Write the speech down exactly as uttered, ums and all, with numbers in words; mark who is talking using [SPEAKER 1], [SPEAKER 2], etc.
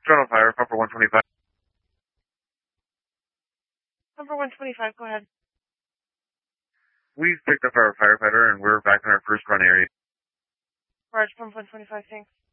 [SPEAKER 1] Toronto Fire, Pumper one twenty-five.
[SPEAKER 2] Number one twenty-five, go ahead.
[SPEAKER 1] We've picked up our firefighter and we're back in our first run area.
[SPEAKER 2] Barge, pump one twenty-five, thanks.